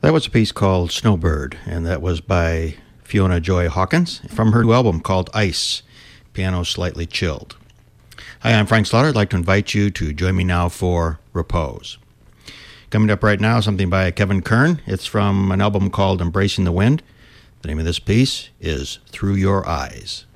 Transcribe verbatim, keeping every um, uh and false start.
That was a piece called Snowbird, and that was by Fiona Joy Hawkins from her new album called Ice, Piano Slightly Chilled. Hi, I'm Frank Slaughter. I'd like to invite you to join me now for Repose. Coming up right now, something by Kevin Kern. It's from an album called Embracing the Wind. The name of this piece is Through Your Eyes.